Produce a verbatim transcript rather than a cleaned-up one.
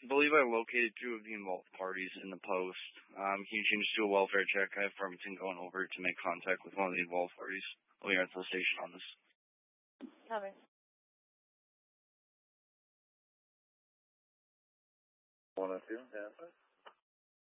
believe I located two of the involved parties in the post. Um, can you change to a welfare check? I have Farmington going over to make contact with one of the involved parties. I'll be at the station on this. Copy. one oh two, yeah.